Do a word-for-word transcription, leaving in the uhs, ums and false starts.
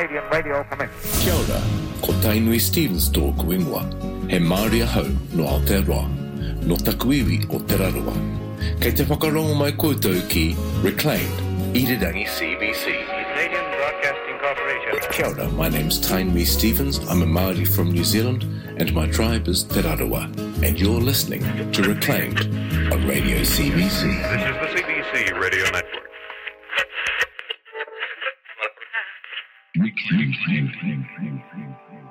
Canadian radio permits. Kia ora, ko Tainui Stevens tōku ingoa. He Māori ahau no Aotearoa, no takuiwi o Teraroa. Kei te whakarongo mai koutou ki Reclaimed, Irirangi C B C. Canadian Broadcasting Corporation. Kia ora, my name's Tainui Stevens. I'm a Māori from New Zealand, and my tribe is Te Raroa. And you're listening to Reclaimed on Radio C B C. This is the C B C Radio Network. Reclaimed.